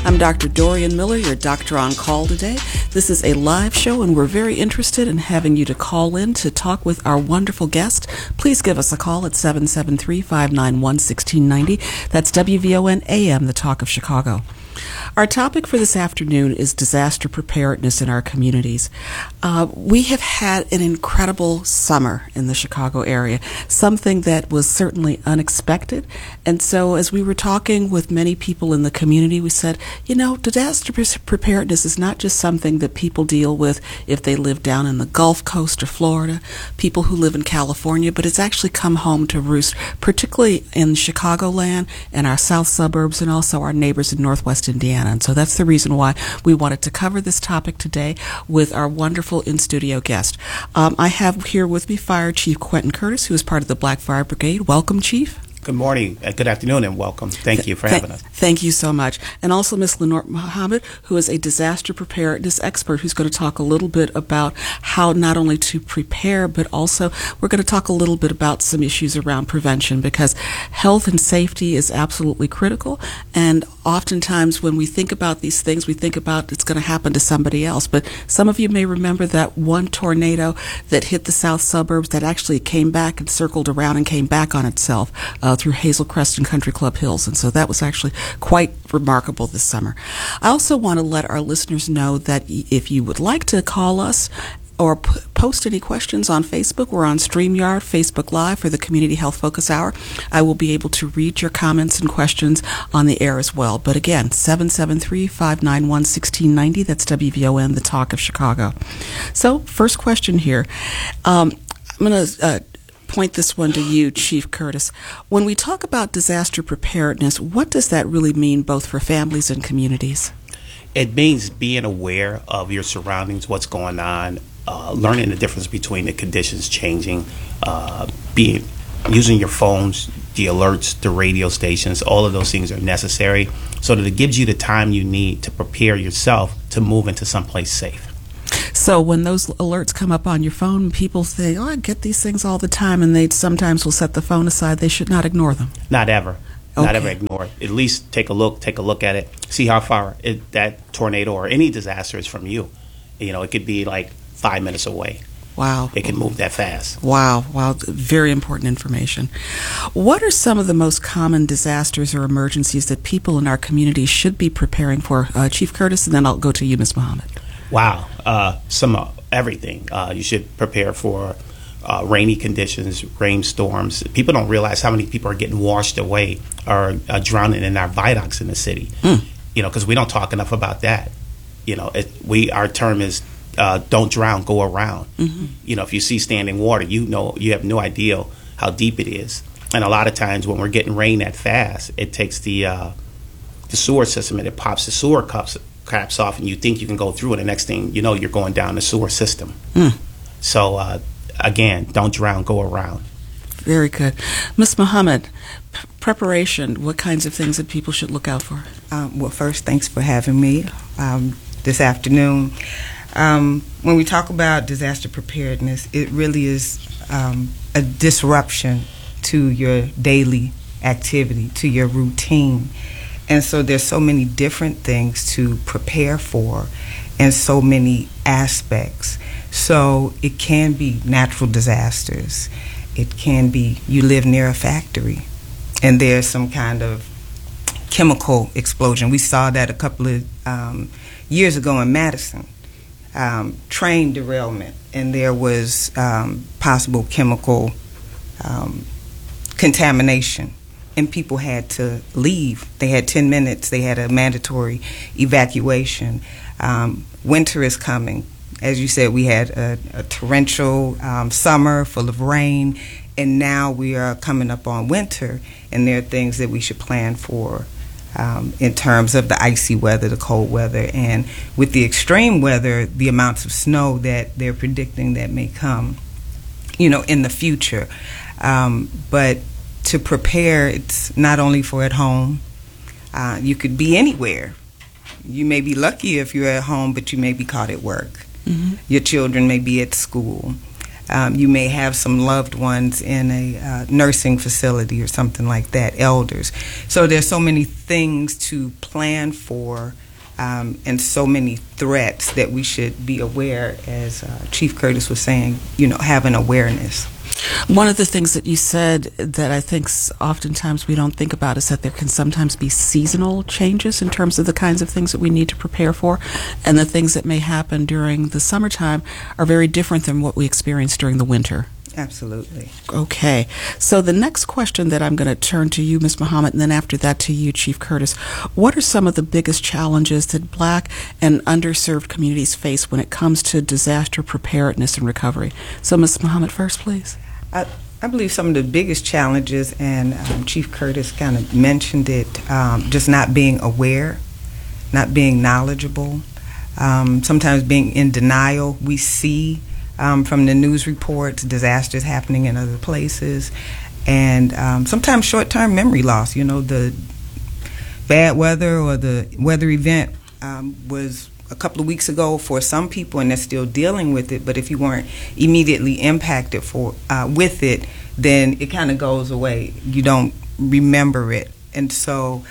I'm Dr. Dorian Miller, your doctor on call today. This is a live show, and we're very interested in having you to call in to talk with our wonderful guest. Please give us a call at 773-591-1690. That's WVON AM, the Talk of Chicago. Our topic for this afternoon is disaster preparedness in our communities. We have had an incredible summer in the Chicago area, something that was certainly unexpected. And so as we were talking with many people in the community, we said, you know, disaster preparedness is not just something that people deal with if they live down in the Gulf Coast or Florida, people who live in California, but it's actually come home to roost, particularly in Chicagoland and our south suburbs and also our neighbors in Northwest Indiana. And so that's the reason why we wanted to cover this topic today with our wonderful in-studio guest. I have here with me Fire Chief Quentin Curtis, who is part of the Black Fire Brigade. Welcome, Chief. Good morning, good afternoon, and welcome. Thank you for having us. Thank you so much. And also Ms. Lenore Muhammad, who is a disaster preparedness expert, who's going to talk a little bit about how not only to prepare, but also we're going to talk a little bit about some issues around prevention, because health and safety is absolutely critical. And oftentimes when we think about these things, we think about it's going to happen to somebody else. But some of you may remember that one tornado that hit the south suburbs that actually came back and circled around and came back on itself through Hazel Crest and Country Club Hills. And so that was actually quite remarkable this summer. I also want to let our listeners know that if you would like to call us or post any questions on Facebook, we're on StreamYard, Facebook Live for the Community Health Focus Hour. I will be able to read your comments and questions on the air as well. But again, 773-591-1690, that's WVON, the Talk of Chicago. So, first question here. I'm going to point this one to you, Chief Curtis. When we talk about disaster preparedness, what does that really mean both for families and communities? It means being aware of your surroundings, what's going on, learning the difference between the conditions changing, using your phones, the alerts, the radio stations. All of those things are necessary so that it gives you the time you need to prepare yourself to move into someplace safe. So when those alerts come up on your phone, people say, oh, I get these things all the time, and they sometimes will set the phone aside. They should not ignore them. Not ever. Okay. Not ever ignore it. At least take a look at it, see how far that tornado or any disaster is from you. You know, it could be like 5 minutes away. Wow. It can move that fast. Wow. Very important information. What are some of the most common disasters or emergencies that people in our community should be preparing for? Chief Curtis, and then I'll go to you, Ms. Muhammad. Wow. Everything. You should prepare for rainy conditions, rainstorms. People don't realize how many people are getting washed away or drowning in our viaducts in the city. You know, because we don't talk enough about that. You know, our term is don't drown, go around. Mm-hmm. You know, if you see standing water, you have no idea how deep it is. And a lot of times when we're getting rain that fast, it takes the sewer system and it pops the sewer caps off, and you think you can go through, and the next thing you know, you're going down the sewer system. So again, don't drown, go around. Very good. Ms. Muhammad, preparation, what kinds of things that people should look out for? Well, first, thanks for having me this afternoon. When we talk about disaster preparedness, it really is a disruption to your daily activity, to your routine. And so there's so many different things to prepare for and so many aspects. So it can be natural disasters. It can be you live near a factory and there's some kind of chemical explosion. We saw that a couple of years ago in Madison. Train derailment, and there was possible chemical contamination. And people had to leave. They had 10 minutes. They had a mandatory evacuation. Winter is coming. As you said, we had a torrential summer full of rain, and now we are coming up on winter, and there are things that we should plan for in terms of the icy weather, the cold weather, and with the extreme weather, the amounts of snow that they're predicting that may come, in the future. But to prepare, it's not only for at home. You could be anywhere. You may be lucky if you're at home, but you may be caught at work. Mm-hmm. Your children may be at school. You may have some loved ones in a nursing facility or something like that, elders. So there's so many things to plan for, and so many threats that we should be aware, as Chief Curtis was saying, have an awareness. One of the things that you said that I think oftentimes we don't think about is that there can sometimes be seasonal changes in terms of the kinds of things that we need to prepare for, and the things that may happen during the summertime are very different than what we experience during the winter. Absolutely. Okay. So the next question that I'm going to turn to you, Ms. Muhammad, and then after that to you, Chief Curtis. What are some of the biggest challenges that Black and underserved communities face when it comes to disaster preparedness and recovery? So, Ms. Muhammad, first, please. I believe some of the biggest challenges, and Chief Curtis kind of mentioned it, just not being aware, not being knowledgeable, sometimes being in denial. We see from the news reports disasters happening in other places, and sometimes short-term memory loss. The bad weather or the weather event was a couple of weeks ago for some people, and they're still dealing with it. But if you weren't immediately impacted with it, then it kind of goes away. You don't remember it. And so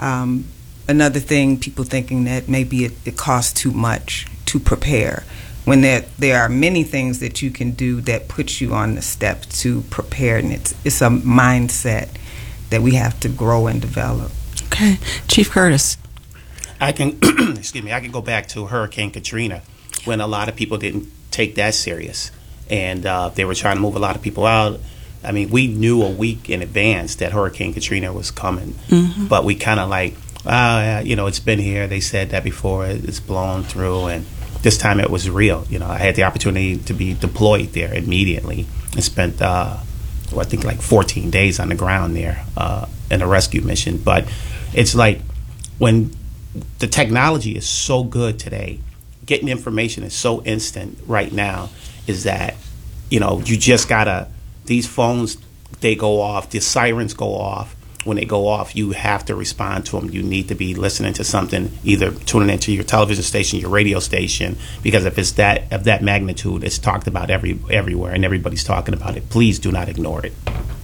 another thing, people thinking that maybe it costs too much to prepare, when there are many things that you can do that put you on the steps to prepare, and it's a mindset that we have to grow and develop. Okay. Chief Curtis. I can I can go back to Hurricane Katrina, when a lot of people didn't take that serious, and they were trying to move a lot of people out. I mean, we knew a week in advance that Hurricane Katrina was coming, but we kind of it's been here. They said that before, it's blown through, and this time it was real. I had the opportunity to be deployed there immediately and spent, I think, like 14 days on the ground there in a rescue mission. But it's like when the technology is so good today, getting information is so instant right now, is that, you just gotta, these phones, they go off, the sirens go off. When they go off, you have to respond to them. You need to be listening to something, either tuning into your television station, your radio station, because if it's of that magnitude, it's talked about everywhere, and everybody's talking about it. Please do not ignore it.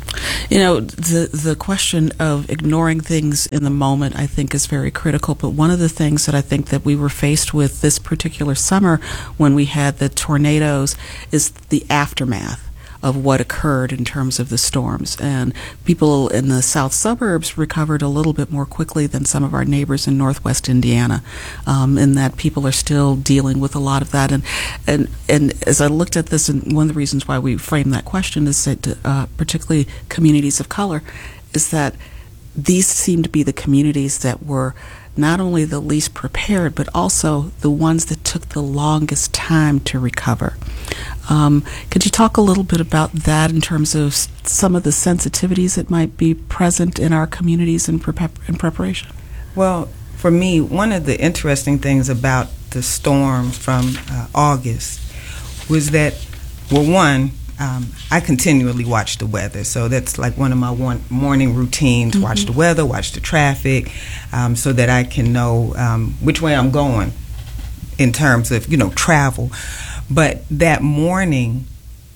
The question of ignoring things in the moment, I think, is very critical. But one of the things that I think that we were faced with this particular summer when we had the tornadoes is the aftermath of what occurred in terms of the storms. And people in the south suburbs recovered a little bit more quickly than some of our neighbors in northwest Indiana, in that people are still dealing with a lot of that. And as I looked at this, and one of the reasons why we framed that question is that particularly communities of color, is that these seem to be the communities that were not only the least prepared, but also the ones that took the longest time to recover. Could you talk a little bit about that in terms of some of the sensitivities that might be present in our communities in preparation? Well, for me, one of the interesting things about the storm from August was that, well, one, I continually watch the weather, so that's like one of my morning routines, watch the weather, watch the traffic, so that I can know which way I'm going in terms of, travel. But that morning,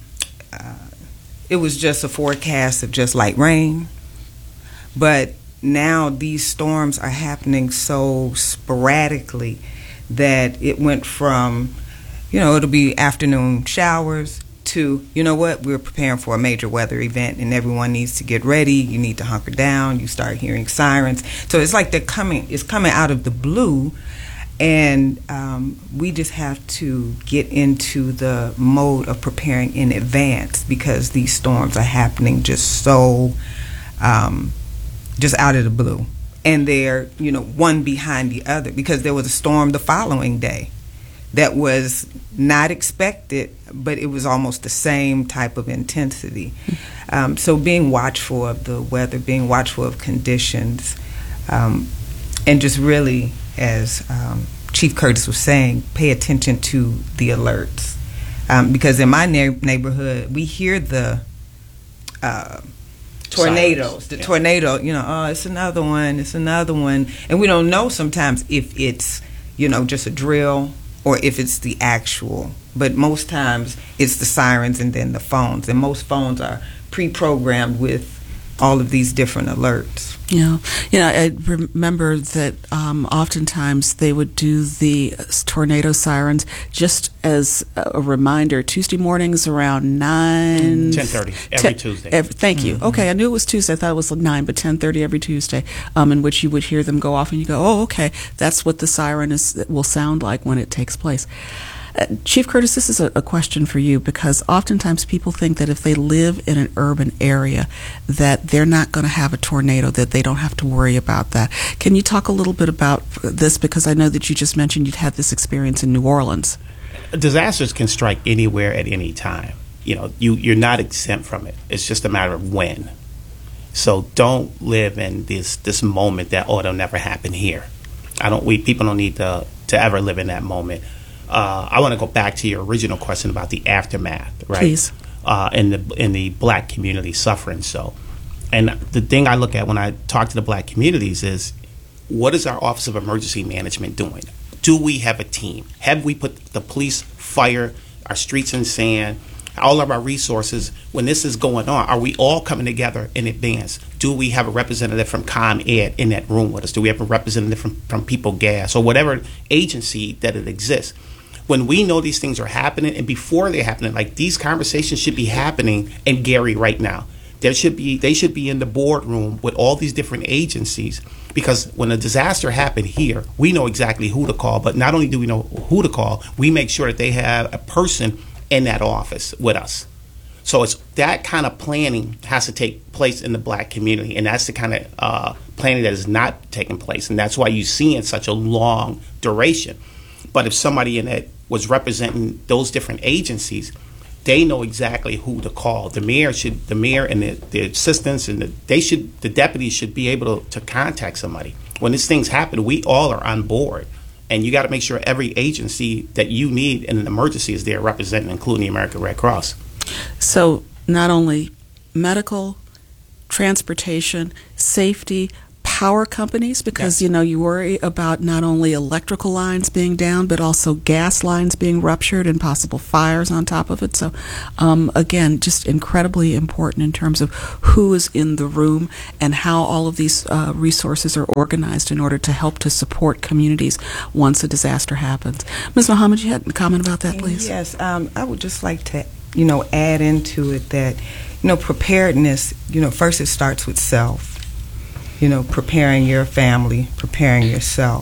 it was just a forecast of just light rain, but now these storms are happening so sporadically that it went from, it'll be afternoon showers to, we're preparing for a major weather event and everyone needs to get ready. You need to hunker down. You start hearing sirens. So it's like it's coming out of the blue, and we just have to get into the mode of preparing in advance, because these storms are happening just so, just out of the blue. And they're, one behind the other, because there was a storm the following day that was not expected, but it was almost the same type of intensity. So being watchful of the weather, being watchful of conditions, and just really, as Chief Curtis was saying, pay attention to the alerts. Because in my neighborhood, we hear the tornadoes, Sirens. Tornado, it's another one, and we don't know sometimes if it's, just a drill, or if it's the actual but most times it's the sirens and then the phones, and most phones are pre-programmed with all of these different alerts. Yeah, I remember that oftentimes they would do the tornado sirens just as a reminder. Tuesday mornings around 10:30 every Tuesday. Thank you. Okay, I knew it was Tuesday. I thought it was 9, but 10:30 every Tuesday, in which you would hear them go off, and you go, "Oh, okay, that's what the siren will sound like when it takes place." Chief Curtis, this is a question for you, because oftentimes people think that if they live in an urban area that they're not going to have a tornado, that they don't have to worry about that. Can you talk a little bit about this? Because I know that you just mentioned you'd had this experience in New Orleans. Disasters can strike anywhere at any time. You're not exempt from it. It's just a matter of when. So don't live in this moment that, it'll never happen here. People don't need to ever live in that moment. I want to go back to your original question about the aftermath, right? Please. In the black community suffering so. And the thing I look at when I talk to the black communities is, what is our Office of Emergency Management doing? Do we have a team? Have we put the police, fire, our streets in sand, all of our resources, when this is going on, are we all coming together in advance? Do we have a representative from ComEd in that room with us? Do we have a representative from People Gas or whatever agency that it exists? When we know these things are happening, and before they're happening, like these conversations should be happening in Gary right now. They should be in the boardroom with all these different agencies, because when a disaster happened here, we know exactly who to call. But not only do we know who to call, we make sure that they have a person in that office with us. So it's that kind of planning has to take place in the black community, and that's the kind of planning that is not taking place, and that's why you see in such a long duration. But if somebody in it was representing those different agencies, they know exactly who to call. The mayor and the assistants and the deputies should be able to contact somebody. When these things happen, we all are on board. And you got to make sure every agency that you need in an emergency is there representing, including the American Red Cross. So not only medical, transportation, safety, power companies, because Yes. you worry about not only electrical lines being down, but also gas lines being ruptured and possible fires on top of it. So again, just incredibly important in terms of who is in the room and how all of these resources are organized in order to help to support communities once a disaster happens. Ms. Muhammad, you had a comment about that, please? Yes, I would just like to add into it that preparedness, first it starts with self. Preparing your family, preparing yourself.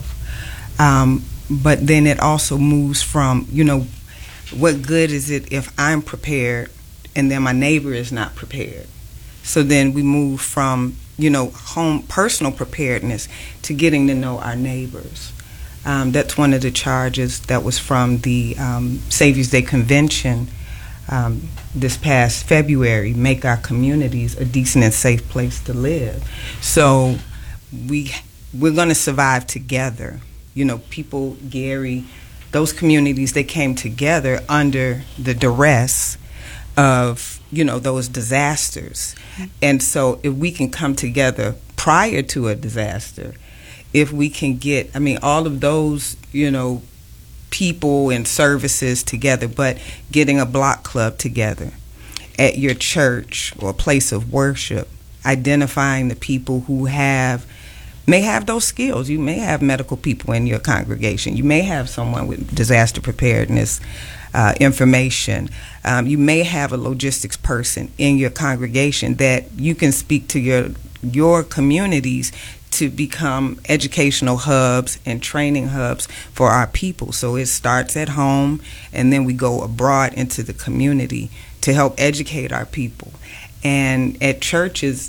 But then it also moves from, what good is it if I'm prepared and then my neighbor is not prepared? So then we move from, home personal preparedness to getting to know our neighbors. That's one of the charges that was from the Savior's Day Convention this past February, make our communities a decent and safe place to live. So we're going to survive together. People, Gary, those communities, they came together under the duress of, those disasters. And so if we can come together prior to a disaster, if we can get, all of those, people and services together, but getting a block club together at your church or place of worship, identifying the people who may have those skills. You may have medical people in your congregation. You may have someone with disaster preparedness information. You may have a logistics person in your congregation that you can speak to your communities to become educational hubs and training hubs for our people. So it starts at home, and then we go abroad into the community to help educate our people. And at churches,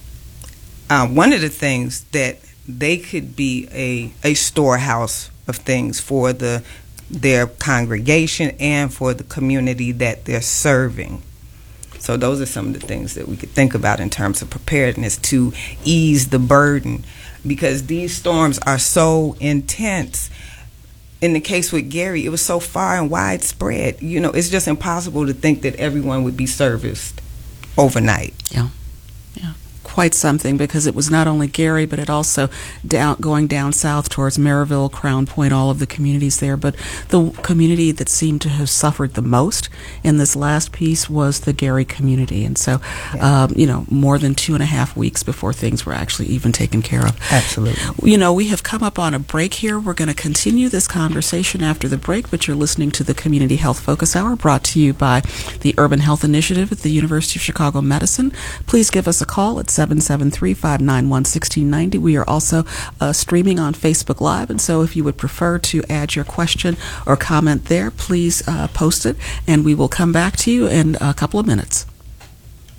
one of the things that they could be a storehouse of things for their congregation and for the community that they're serving. So those are some of the things that we could think about in terms of preparedness to ease the burden, because these storms are so intense. In the case with Gary, it was so far and widespread. It's just impossible to think that everyone would be serviced overnight. Yeah. quite something, because it was not only Gary, but it also going down south towards Maryville, Crown Point, all of the communities there. But the community that seemed to have suffered the most in this last piece was the Gary community. And so, more than 2.5 weeks before things were actually even taken care of. Absolutely. We have come up on a break here. We're going to continue this conversation after the break, but you're listening to the Community Health Focus Hour, brought to you by the Urban Health Initiative at the University of Chicago Medicine. Please give us a call at 773-591-1690. We are also streaming on Facebook Live, and so if you would prefer to add your question or comment there, please post it, and we will come back to you in a couple of minutes.